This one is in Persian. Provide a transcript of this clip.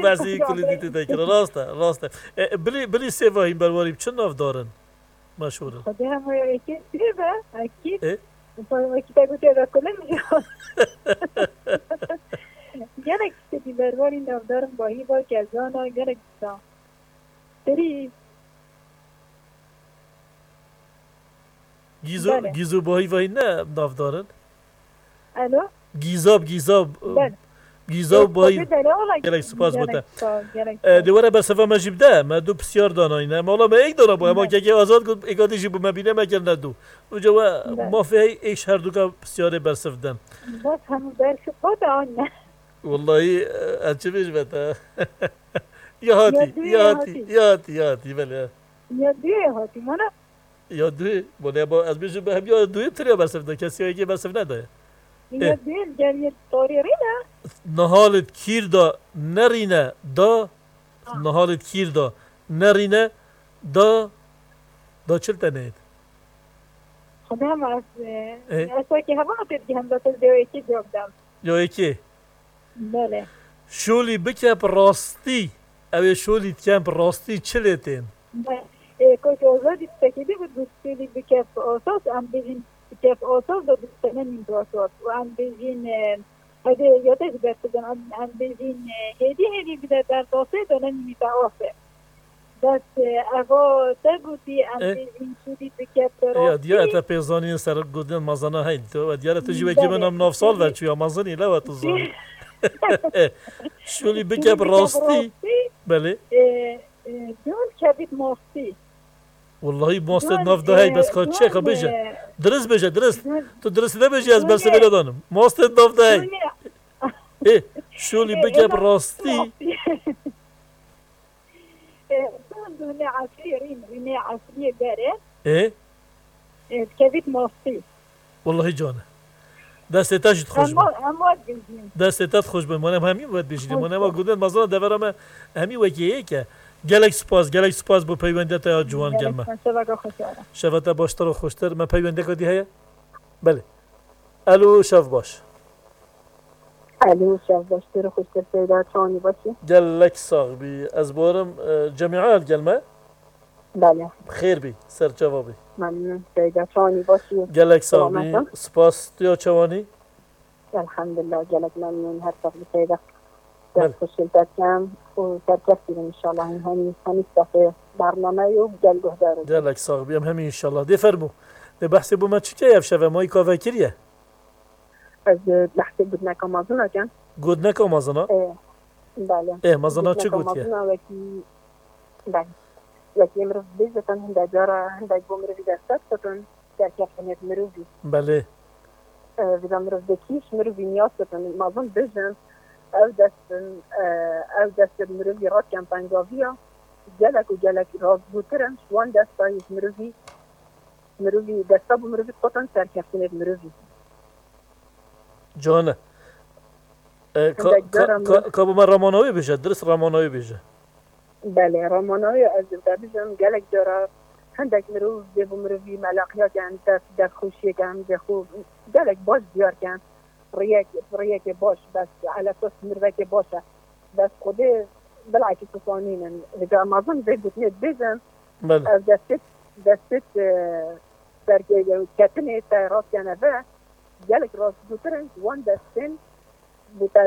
بحثی کلی دیتی تکرار راسته بلی سیواهیم برواریم چه ناف دارن مشهوره خدا هم یکی سیبه اکید اه؟ وکی تگو تیرا کنه میشه گرک سیدی برواری ناف دارن باهی با کزانا گرک دا تری گیزو باهی وای نه ناف دارن الو گیزاب بله گیزاب باهی گلک سپاس بوده دواره بسفا مجیب ده ما دو بسیار داناینه مولا ما ایک دانا بو اما که آزاد کن ایگادیشی بو مبینه مگر ندو و جوا ما فی ایش هر دو که بسیار برسف دن بس همون برش خود آنه والله اچه بیش بته یاتی بله هاتی مانا یاد دوی بله با از بیشتر به هم یاد دوی تریا برسف دن کسی هایی که برسف نده یاد دوی جریه طوری رینه نهالت کیر دا نرینه دا نهالت کیر دا نرینه دا چل تنید خدا هم از که هوا تدگی هم داتل دیوی که جواب دام یا ایکی بله شولی بکپ راستی اوه شولی کمپ راستی چلیتین کاش آزادی تکیدی بود بسیلی بکپ آساس هم بزین بکپ آساس دا بستنه نیم دواساس و هم بزین هده یادش برسدن هم بزین هدی بیده در داسته دانه نیمی آفه دست اوا تگوتی هم بزین شدی بکپ راستی یا دیاره تا پیزانی سر گودن مازانه هید تو و دیاره تا جیوه که من هم 9 سال ورچوی مازانی لوا تو زانی شولی بکپ راستی بله دون کبیت ماستی والله ماست ناف ده هی بس که چه که بشه درست تو درست نبیشی از برسه بلا دانم ماست ناف ده هی شولی بکپ راستی دونه عصری رینه عصری داره اه کبیت ماستی والله جانه دستت خوش بود دستت خوش بود منم همین باید بشینم منم گودن مازال دورم همین وکیه که گلک سپاس با پیونده تا جوان گلمه شفت باشتر و خوشتر من پیونده کدی هیا بله الو شف باش تر خوشتر سیدا چانی باشی گلک ساغ بی از بارم جمعیت گلمه بله خیر بی سر جوابی ممنون سیدا چانی باشی گلک ساغ بی سپاس تو چوانی الحمدلله گلک ممنون هر ساغ بی سیدا دست خوشیل دستم و سرکستی انشالله همین صفحه برنامه و گلگه داره گلک ساغ بی هم همین انشالله دی فرمو دی بحثی بو ما چی که یفشه مایی کافه کریه از بحثی گودنک آمازونا جان گودنک آمازونا بله مازونا چه گوتیه بله وکی امروز بیزتن هنده جارا هنده گو مروی دستت ستن در کفتنیت مروی بله ویدا مروز دکیش مروی نیاز ستن مازون بجن او دست مروی راد کم پنگاویا گلک راز بوترن شوان دستای مروی دستا بو مروی قطن سر کفتنیت مروی جانه که با من رامانوی بشه درست رامانوی بشه بله رامانوی از دبیجم گلک جارا هندک مروز دیو مروی ملاقیا کن در خوشی کن خوب گلک باش بیار کن ریک باش بس على اساس مروی باشه بس خوده بالعكس تصانين اذا ما اظن زي قلت لك بيزن دستت سركي كاتني راس كان فا قالك راس دوترن وان دستن